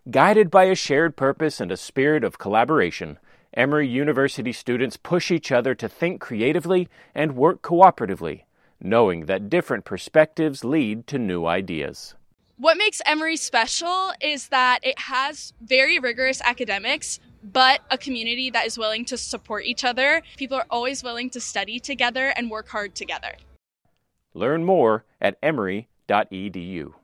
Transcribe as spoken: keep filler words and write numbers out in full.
Guided by a shared purpose and a spirit of collaboration, Emory University students push each other to think creatively and work cooperatively, knowing that different perspectives lead to new ideas. What makes Emory special is that it has very rigorous academics, but a community that is willing to support each other. People are always willing to study together and work hard together. Learn more at emory dot e d u.